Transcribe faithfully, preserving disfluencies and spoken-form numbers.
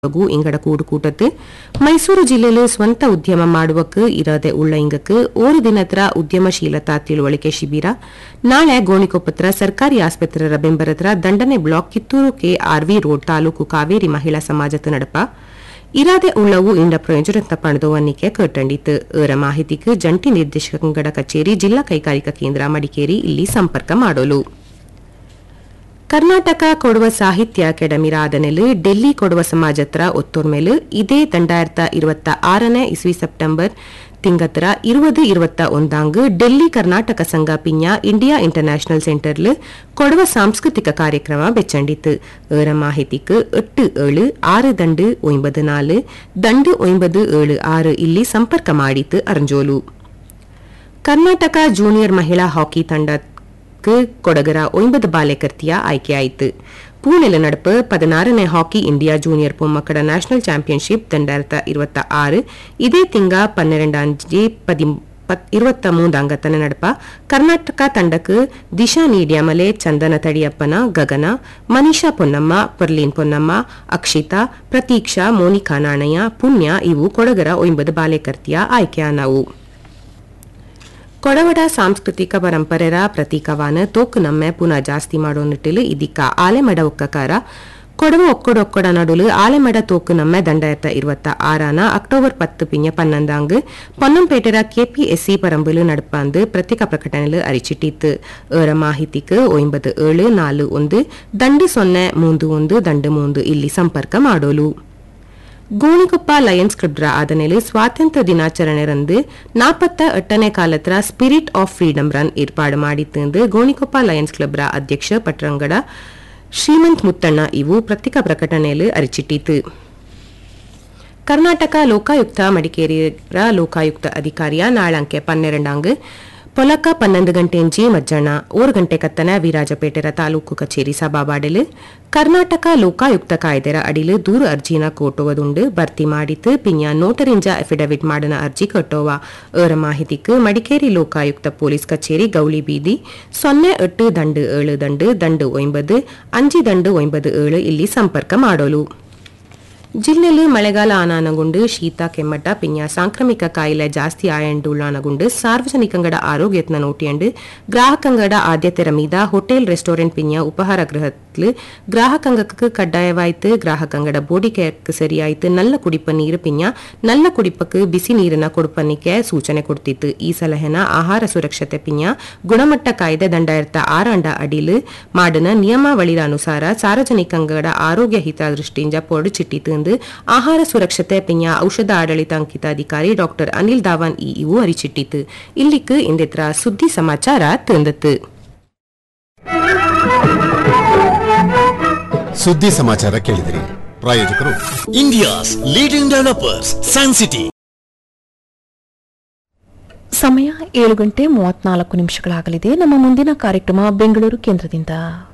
ಇಂಗಡ ಕೂಡು ಕೂಟತ್ತು ಮೈಸೂರು ಜಿಲ್ಲೆಯಲ್ಲಿ ಸ್ವಂತ ಉದ್ಯಮ ಮಾಡುವಕ್ಕೆ ಇರದೆ ಉಳ್ಳ ಇಂಗಕ್ಕೆ ಓರು ದಿನತ್ರ ಉದ್ಯಮಶೀಲತಾ ತಿಳುವಳಿಕೆ ಶಿಬಿರ ನಾಳೆ ಗೋಣಿಕೊಪ್ಪತ್ರ ಸರ್ಕಾರಿ ಆಸ್ಪತ್ರೆಯ ಬೆಂಬರತ್ರ ದಂಡನೆ block Kittur K R V road taluk Kaveri ಮಹಿಳಾ ಸಮಾಜದ ನಡಪ ಇರಾದೆ ಉಳ್ಳವು ಇಂಡ ಪ್ರಯೋಜನ ಪಡೆದವನ್ನಿಕೆ ಕಟ್ಟಂಡಿತು ಏರ ಮಾಹಿತಿಗೆ ಜಂಟಿ ನಿರ್ದೇಶಕಂಗಡ ಕಚೇರಿ ಜಿಲ್ಲಾ ಕೈಗಾರಿಕಾ ಕೇಂದ್ರ ಮಡಿಕೇರಿ ಇಲ್ಲಿ ಸಂಪರ್ಕ ಮಾಡೋಲು ಕರ್ನಾಟಕ ಕೊಡುವ ಸಾಹಿತ್ಯ ಅಕಾಡೆಮಿ ರಾಧನೆಲು ಡೆಲ್ಲಿ ಕೊಡುವ ಸಮಾಜತ್ರ ಒತ್ತೋರ್ಮೇಲು ಇದೇ ದಂಡಾಯಿರತ್ತ ಇರುವತ್ತ ಆರನೇ ಇಸ್ವಿ ಸೆಪ್ಟೆಂಬರ್ ತಿಂಗತ್ರ ಇರುವುದು ಇರುವತ್ತ ಒಂದಾಂಗು ಡೆಲ್ಲಿ ಕರ್ನಾಟಕ ಸಂಘ ಪಿಂಜ ಇಂಡಿಯಾ ಇಂಟರ್ನ್ಯಾಷನಲ್ ಸೆಂಟರ್ಲು ಕೊಡುವ ಸಾಂಸ್ಕೃತಿಕ ಕಾರ್ಯಕ್ರಮ ಬೆಚ್ಚಂಡಿತು ಏರ ಮಾಹಿತಿக்கு எட்டு ஏழு ஆறு ದಂಡು ஒன்பது நாலு ದಂಡು ஒன்பது ஏழு ஆறு ಇಲ್ಲಿ ಸಂಪರ್ಕ ಮಾಡಿತು ಅರಂಜೋಲು ಕರ್ನಾಟಕ ಜೂನಿಯರ್ ಮಹಿಳಾ ಹಾಕಿ ತಂಡ ಕೊಡಗರ ಒಂಬತ್ತು ಬಾಲೆಕರ್ತಿಯ ಆಯ್ಕೆಯಾಯಿತು ಪೂಣೆಲ ನಡಪು ಪದಿನಾರನೇ hockey India junior ಪೊಮ್ಮಕ್ಕಳ national championship ದಂಡಾಯಿರತ್ತ ಇರುವತ್ತ ಆರು ಇದೇ ತಿಂಗ ಪನ್ನೆರಡಾಂಜಿ ಪದಿ ಇರುವತ್ತ ಮೂಂದಾಂಗತನ ನಡಪ ಕರ್ನಾಟಕ ತಂಡಕ್ಕೆ ದಿಶಾ ನೀಡಿಯಮಲೆ ಚಂದನ ತಡಿಯಪ್ಪನ ಗಗನ ಮನೀಷಾ ಪೊನ್ನಮ್ಮ ಪರ್ಲೀನ್ ಪೊನ್ನಮ್ಮ ಅಕ್ಷಿತಾ ಪ್ರತೀಕ್ಷಾ ಮೋನಿಕಾ ನಾಣಯ್ಯ ಪುಣ್ಯ ಇವು ಕೊಡಗರ ಒಂಬತ್ತು ಬಾಲೆಕರ್ತಿಯ ಆಯ್ಕೆಯಾನವು ಕೊಡವಡ ಸಾಂಸ್ಕೃತಿಕ ಪರಂಪರೆರ ಪ್ರತೀಕವಾನ ತೋಕು ನಮ್ಮೆ ಪುನಃ ಜಾಸ್ತಿ ಮಾಡೋ ನಿಟ್ಟಿಲು ಇದಕ್ಕ ಆಲೆಮಡ ಒಕ್ಕಕಾರ ಕೊಡವ ಒಕ್ಕಡೊಕ್ಕಡ ನಡುಲು ಆಲೆಮಡ ತೋಕು ನಮ್ಮೆ ದಂಡಾಯಿರತ್ತ ಇರುವತ್ತ ಆರಾನ ಅಕ್ಟೋಬರ್ ಪತ್ತು ಪಿಂಜ ಪನ್ನೊಂದಾಂಗ್ ಪೊನ್ನಂಪೇಟೆರ ಕೆಪಿಎಸ್ಸಿ ಪರಂಬಲು ನಡಪಾಂದು ಪ್ರತ್ಯೇಕ ಪ್ರಕಟಣೆಲು ಅರಿಚಿಟ್ಟಿತ್ತು ಏರ ಮಾಹಿತಿக்கு ಒಂಬತ್ತು ಏಳು ನಾಲ್ಕು ಒಂದು ದಂಡು ಸೊನ್ನೆ ಮೂಂದು ಒಂದು ದಂಡು ಮೂಂದು ಇಲ್ಲಿ ಸಂಪರ್ಕ ಮಾಡೋಲು ಗೋಣಿಕೊಪ್ಪ ಲಯನ್ಸ್ ಕ್ಲಬ್ರ ಆದನೆಲು ಸ್ವಾತಂತ್ರ್ಯ ದಿನಾಚರಣೆ ರಂದು ನಾಪತ್ತ ಎಟ್ಟನೇ ಕಾಲತ್ರ ಸ್ಪಿರಿಟ್ ಆಫ್ ಫ್ರೀಡಮ್ ರನ್ ಏರ್ಪಾಡು ಮಾಡಿತ್ತು ಗೋಣಿಕೊಪ್ಪ ಲಯನ್ಸ್ ಕ್ಲಬ್ರ ಅಧ್ಯಕ್ಷ ಪಟ್ರಂಗಡ ಶ್ರೀಮಂತ್ ಮುತ್ತಣ್ಣ ಇವು ಪ್ರತ್ಯೇಕ ಪ್ರಕಟಣೆಯಲ್ಲಿ ಅರಿಚಿಟ್ಟಿತು ಕರ್ನಾಟಕ ಲೋಕಾಯುಕ್ತ ಮಡಿಕೇರಿಯ ಲೋಕಾಯುಕ್ತ ಅಧಿಕಾರಿಯ ನಾಳಂಕೆ ಪನ್ನೆರಡಾಂಗ್ ಪೊಲಕ ಪನ್ನೊಂದು ಗಂಟೆಂಜಿ ಮಜ್ಜಣ್ಣ ಓರು ಗಂಟೆ ಕತ್ತನ ವಿರಾಜಪೇಟೆರ ತಾಲೂಕು ಕಚೇರಿ ಸಭಾಬಾಡಲು ಕರ್ನಾಟಕ ಲೋಕಾಯುಕ್ತ ಕಾಯ್ದೆರ ಅಡಿಲು ದೂರು ಅರ್ಜಿನ ಕೋಟುವುದುಂಡು ಭರ್ತಿ ಮಾಡಿತು ಪಿಂಜ ನೋಟರಿಂಜ ಅಫಿಡವಿಟ್ ಮಾಡಿನ ಅರ್ಜಿ ಕಟ್ಟೋವ ಏರ ಮಾಹಿತಿக்கு ಮಡಿಕೇರಿ ಲೋಕಾಯುಕ್ತ ಪೊಲೀಸ್ ಕಚೇರಿ ಗೌಳಿ ಬೀದಿ ಸೊನ್ನೆ ಎಟ್ಟು ದಂಡು ಏಳು ದಂಡು ದಂಡು ಒಂಬತ್ತು ಅಂಜಿ ದಂಡು ಒಂಬತ್ತು ಏಳು ಇಲ್ಲಿ ಸಂಪರ್ಕ ಮಾಡೋಲು ಜಿಲ್ಲೆಯಲ್ಲಿ ಮಳೆಗಾಲ ಆನಾನಗೊಂಡು ಶೀತ ಕೆಮ್ಮಟ ಪಿಂಜ ಸಾಂಕ್ರಾಮಿಕ ಕಾಯಿಲೆ ಜಾಸ್ತಿ ಆಯಂಡುಳ್ಳಾನಗೊಂಡು ಸಾರ್ವಜನಿಕಂಗಡ ಆರೋಗ್ಯತ್ನ ನೋಟಿಯಂಡು ಗ್ರಾಹಕಂಗಡ ಆದ್ಯತೆರ ಮೀದ ಹೋಟೆಲ್ ರೆಸ್ಟೋರೆಂಟ್ ಪಿಂಜ ಉಪಹಾರ ಗೃಹತ್ಲು ಗ್ರಾಹಕಂಗಕ್ಕೆ ಕಡ್ಡಾಯವಾಯಿತು ಗ್ರಾಹಕಂಗಡ ಬೋಡಿಕೆಯಕ್ಕೆ ಸರಿಯಾಯಿತು ನಲ್ಲ ಕುಡಿಪ ನೀರು ಪಿಂಜ ನಲ್ಲ ಕುಡಿಪಕ್ಕೆ ಬಿಸಿ ನೀರಿನ ಕೊಡುಪನಿಕೆ ಸೂಚನೆ ಕೊಡ್ತಿತ್ತು ಈ ಸಲಹೆನ ಆಹಾರ ಸುರಕ್ಷತೆ ಪಿಂಜ ಗುಣಮಟ್ಟ ಕಾಯ್ದೆ ದಂಡಾಯಿರತ್ತ ಆರಂಡ ಅಡಿಲು ಮಾಡಿನ ನಿಯಮಾವಳಿಯ ಅನುಸಾರ ಸಾರ್ವಜನಿಕಂಗಡ ಆರೋಗ್ಯ ಹಿತದೃಷ್ಟಿಯಿಂದ ಪೊರಡುಚಿಟ್ಟಿತು ಆಹಾರ ಸುರಕ್ಷತೆ ಪಿಂಜ ಔಷಧ ಆಡಳಿತ ಅಂಕಿತ ಅಧಿಕಾರಿ ಡಾಕ್ಟರ್ ಅನಿಲ್ ದಾವಾನ್ ಇ ಇವು ಅರಿಚಿಟ್ಟಿತು ಇಲ್ಲಿக்கு ಇಂದಿತ್ರ ಸುದ್ದಿ ಸಮಾಚಾರ ತಂದತ್ತು ಸುದ್ದಿ ಸಮಾಚಾರ ಕೇಳಿದಿರಿ ಪ್ರಾಯೋಜಕರು India's leading developers San city ಸಮಯ ಏಳು ಗಂಟೆ ಮೂವತ್ನಾಲ್ಕು ನಿಮಿಷಗಳಾಗಲಿದೆ ನಮ್ಮ ಮುಂದಿನ ಕಾರ್ಯಕ್ರಮ ಬೆಂಗಳೂರು ಕೇಂದ್ರದಿಂದ